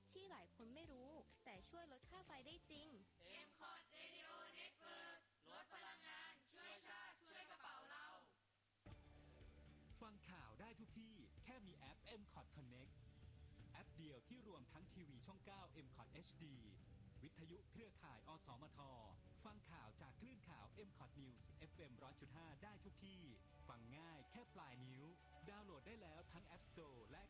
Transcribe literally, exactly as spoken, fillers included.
ที่หลายคนไม่รู้แต่ช่วยลดค่าไฟได้จริงเอ็ม คอ ที Radio Network ลดพลังงานช่วยชาติช่วยกระเป๋าเราฟังข่าวได้ทุกที่แค่มีแอป เอ็ม คอ ที Connect แอปเดียวที่รวมทั้งทีวีช่อง เก้า เอ็ม คอ ที เอช ดี วิทยุเครือข่ายอสมทฟังข่าวจากคลื่นข่าว เอ็ม คอ ที News เอฟ เอ็ม หนึ่งร้อยจุดห้า ได้ทุกที่ฟังง่ายแค่ปลายนิ้วดาวน์โหลดได้แล้วทั้ง App Store และ